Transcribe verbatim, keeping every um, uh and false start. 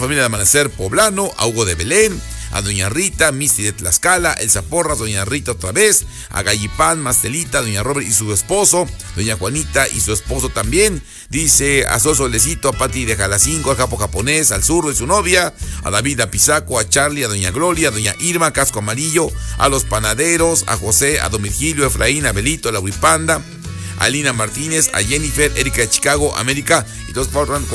Familia de Amanecer Poblano, a Hugo de Belén, a doña Rita, Misty de Tlaxcala, Elsa Porras, doña Rita otra vez, a Gallipán, Mastelita, doña Robert y su esposo, doña Juanita y su esposo también, dice a Sol Solecito, a Pati de Jalacinco, al Japo Japonés, al Zurdo y su novia, a David Apizaco, a Charlie, a doña Gloria, a doña Irma, Casco Amarillo, a los panaderos, a José, a Don Virgilio, a Efraín, a Belito, a la Huipanda, a Lina Martínez, a Jennifer, Erika de Chicago, América y todos